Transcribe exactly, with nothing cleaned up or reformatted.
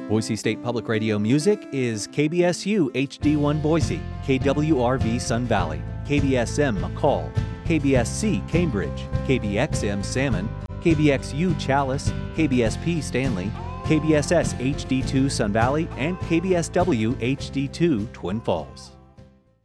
Boise State Public Radio music is K B S U H D one Boise, K W R V Sun Valley, K B S M McCall, K B S C Cambridge, K B X M Salmon, K B X U Chalice, K B S P Stanley, K B S S H D two Sun Valley, and K B S W H D two Twin Falls.